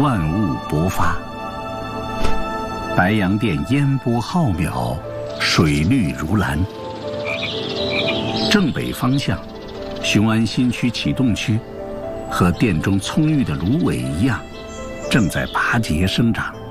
万物勃发。白洋淀烟波浩渺，水绿如蓝。正北方向，雄安新区启动区和甸中葱郁的芦苇一样，正在拔节生长。